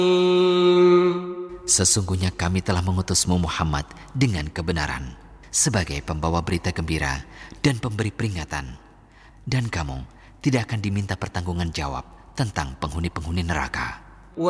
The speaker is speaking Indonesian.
Sesungguhnya kami telah mengutusmu Muhammad dengan kebenaran, sebagai pembawa berita gembira dan pemberi peringatan. Dan kamu tidak akan diminta pertanggungan jawab tentang penghuni-penghuni neraka.